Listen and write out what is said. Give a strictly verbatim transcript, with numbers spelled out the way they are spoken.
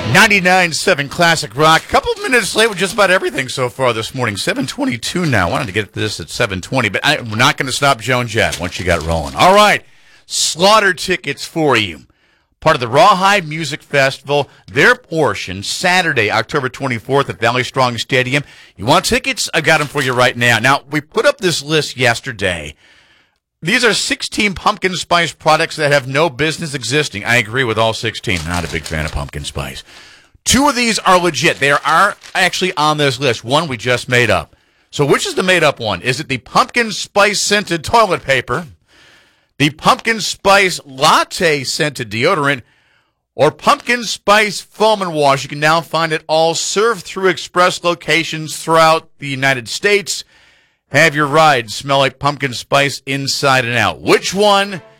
ninety-nine point seven Classic Rock. A couple of minutes late with just about everything so far this morning. seven twenty-two now. Wanted to get this at seven twenty, but I, we're not going to stop Joan Jett once you got rolling. All right. Slaughter tickets for you. Part of the Rawhide Music Festival. Their portion, Saturday, October twenty-fourth at Valley Strong Stadium. You want tickets? I got them for you right now. Now, we put up this list yesterday. These are sixteen pumpkin spice products that have no business existing. I agree with all sixteen. Not a big fan of pumpkin spice. Two of these are legit. They are actually on this list. One we just made up. So which is the made-up one? Is it the pumpkin spice-scented toilet paper, the pumpkin spice latte-scented deodorant, or pumpkin spice foam and wash? You can now find it all served through express locations throughout the United States. Have your ride smell like pumpkin spice inside and out. Which one